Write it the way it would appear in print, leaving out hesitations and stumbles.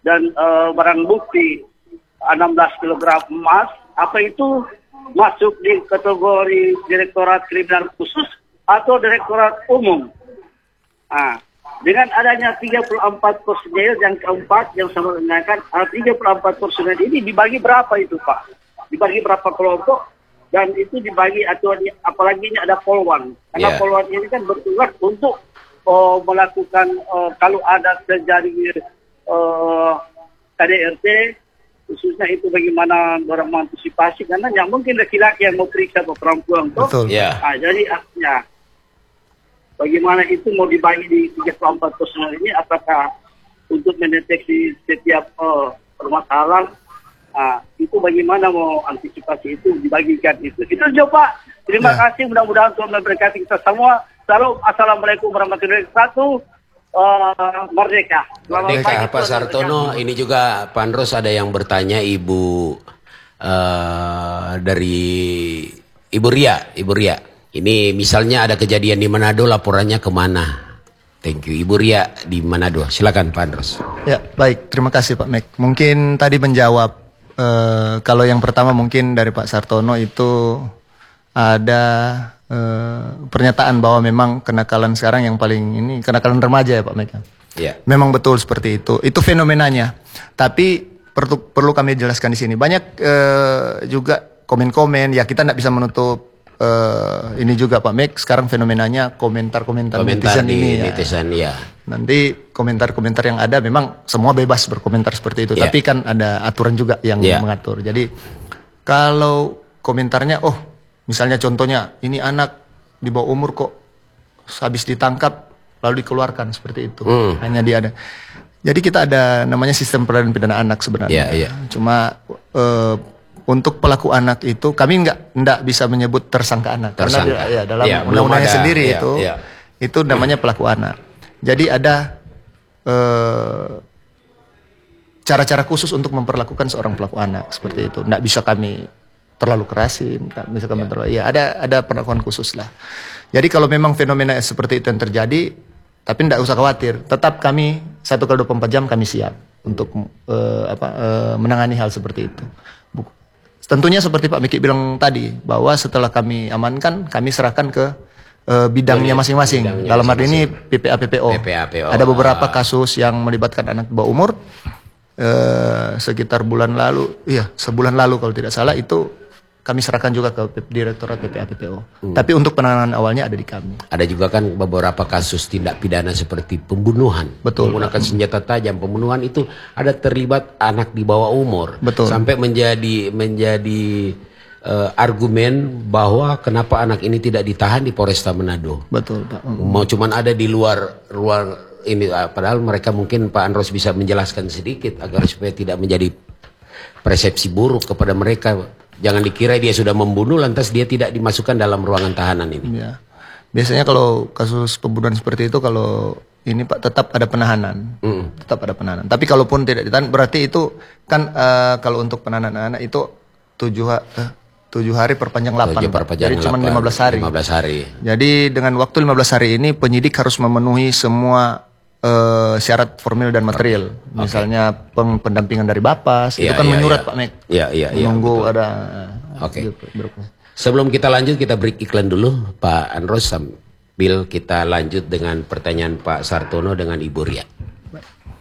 dan barang bukti 16 kg emas, apa itu masuk di kategori Direktorat Kriminal Khusus atau Direktorat Umum. Dengan adanya 34 personil yang keempat yang sama menanyakan 34 personil ini dibagi berapa itu Pak? Dibagi berapa kelompok dan itu dibagi atau apalagi ini ada polwan. Karena polwan ini kan bertugas untuk melakukan kalau ada terjadi KDRT khususnya itu bagaimana orang mengantisipasi karena yang mungkin laki-laki yang mau periksa atau perempuan tuh. Betul. Jadi artinya bagaimana itu mau dibagi di 34 personel ini, apakah untuk mendeteksi setiap permasalahan, itu bagaimana mau antisipasi itu dibagikan itu. Itu saja Pak. Terima kasih, mudah-mudahan Tuhan memberkati kita semua. Salam, assalamualaikum warahmatullahi wabarakatuh. Merdeka. Merdeka Pak Sartono. Ini juga Pak Andros ada yang bertanya Ibu dari Ibu Ria. Ini misalnya ada kejadian di Manado, laporannya kemana? Thank you. Ibu Ria di Manado. Silakan Pak Andros. Ya, baik. Terima kasih Pak Mek. Mungkin tadi menjawab, kalau yang pertama mungkin dari Pak Sartono itu ada pernyataan bahwa memang kenakalan sekarang yang paling ini, kenakalan remaja ya Pak Mek. Ya. Memang betul seperti itu. Itu fenomenanya. Tapi perlu kami jelaskan di sini. Banyak juga komen-komen, ya kita tidak bisa menutup ini juga Pak Mek, sekarang fenomenanya komentar-komentar netizen ini ya. Netizen, ya. Nanti komentar-komentar yang ada memang semua bebas berkomentar seperti itu, tapi kan ada aturan juga yang mengatur. Jadi kalau komentarnya, misalnya contohnya ini anak di bawah umur kok habis ditangkap lalu dikeluarkan seperti itu, hanya dia ada. Jadi kita ada namanya sistem peradilan pidana anak sebenarnya. Cuma untuk pelaku anak itu kami enggak bisa menyebut tersangka anak karena dalam undang-undangnya sendiri itu namanya pelaku anak. Jadi ada cara-cara khusus untuk memperlakukan seorang pelaku anak seperti itu. Enggak bisa kami terlalu kerasin, enggak bisa kami terlalu ada perlakuan khusus lah. Jadi kalau memang fenomena seperti itu yang terjadi, tapi enggak usah khawatir. Tetap kami 1x24 jam kami siap untuk menangani hal seperti itu. Tentunya seperti Pak Miki bilang tadi, bahwa setelah kami amankan, kami serahkan ke bidangnya masing-masing. Dalam hari ini PPA PPO. Ada beberapa kasus yang melibatkan anak di bawah umur. Sekitar sebulan lalu kalau tidak salah itu kami serahkan juga ke Direktorat PPA PPO. Tapi untuk penanganan awalnya ada di kami. Ada juga kan beberapa kasus tindak pidana seperti pembunuhan. Betul. Menggunakan senjata tajam. Pembunuhan itu ada terlibat anak di bawah umur. Betul. Sampai menjadi argumen bahwa kenapa anak ini tidak ditahan di Polresta Manado. Betul Pak. Mau cuman ada di luar ini, padahal mereka mungkin Pak Andros bisa menjelaskan sedikit agar supaya tidak menjadi persepsi buruk kepada mereka. Jangan dikira dia sudah membunuh lantas dia tidak dimasukkan dalam ruangan tahanan ini. Ya. Biasanya kalau kasus pembunuhan seperti itu, kalau ini Pak tetap ada penahanan. Tetap ada penahanan. Tapi kalaupun tidak ditahan berarti itu kan kalau untuk penahanan anak itu 7 hari perpanjang 8. Jadi cuma 15 hari. 15 hari. Jadi dengan waktu 15 hari ini penyidik harus memenuhi semua syarat formil dan material. Misalnya pendampingan dari Bapas, itu kan menyurat Pak Mek. Menunggu ada. Oke. Sebelum kita lanjut, kita break iklan dulu Pak Andros, sambil kita lanjut dengan pertanyaan Pak Sartono dengan Ibu Ria.